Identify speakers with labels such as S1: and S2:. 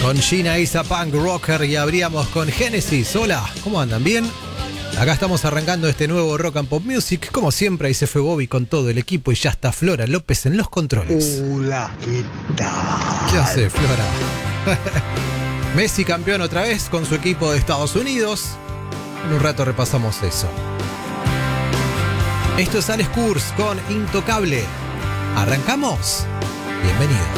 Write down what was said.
S1: Con Gina Isa Punk Rocker y abríamos con Genesis. Hola, ¿cómo andan? ¿Bien? Acá estamos arrancando este nuevo Rock and Pop Music. Como siempre, ahí se fue Bobby con todo el equipo y ya está Flora López en los controles.
S2: Hola, ¿qué tal?
S1: ¿Qué hace, Flora? Messi campeón otra vez con su equipo de Estados Unidos. En un rato repasamos eso. Esto es Alex Kurz con Intocable. ¿Arrancamos? Bienvenido.